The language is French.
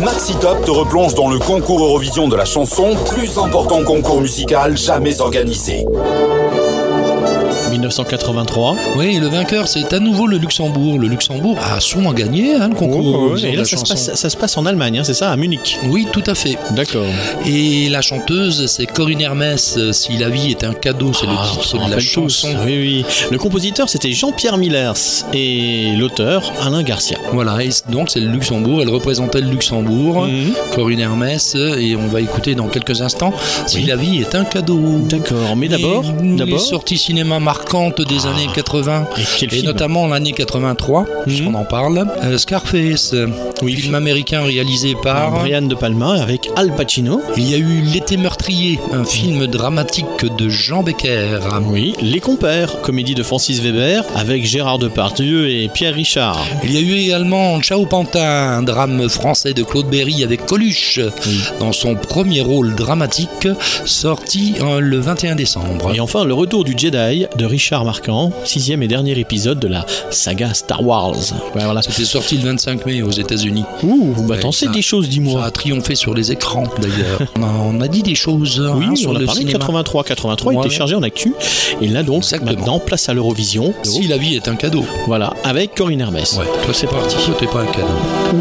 Maxi Top te replonge dans le concours Eurovision de la chanson, plus important concours musical jamais organisé. 1983. Oui, le vainqueur, c'est à nouveau le Luxembourg. Le Luxembourg a souvent gagné le concours Eurovision et de là, la chanson. ça se passe en Allemagne, c'est ça, à Munich. Oui, tout à fait. D'accord. Et la chanteuse, c'est Corinne Hermès. Si la vie est un cadeau, c'est le titre de la chanson. Oui. Le compositeur, c'était Jean-Pierre Millers et l'auteur, Alain Garcia. Voilà, et donc c'est le Luxembourg. Elle représentait le Luxembourg, Corinne Hermès, et on va écouter dans quelques instants Si la vie est un cadeau. D'accord, mais d'abord, les sorties cinéma marquantes des années 80 et notamment l'année 83, on en parle. Scarface, film américain réalisé par Brian De Palma avec Al Pacino. Il y a eu L'été meurtrier, un film dramatique de Jean Becker. Oui, Les Compères, comédie de Francis Weber avec Gérard Depardieu et Pierre Richard. Il y a eu également Ciao Pantin, un drame français de Claude Berry avec Coluche dans son premier rôle dramatique, sorti le 21 décembre. Et enfin, le retour du Jedi de Richard Marquand, 6e et dernier épisode de la saga Star Wars. Ouais, voilà. C'était sorti le 25 mai aux États-Unis. T'en sais des choses, dis-moi. Ça a triomphé sur les écrans d'ailleurs. on a dit des choses sur le cinéma. 83, il était chargé en actu. Et là donc, maintenant, place à l'Eurovision. Si la vie est un cadeau. Voilà, avec Corinne Hermès. Ouais, toi c'est parti. Toi t'es pas un cadeau.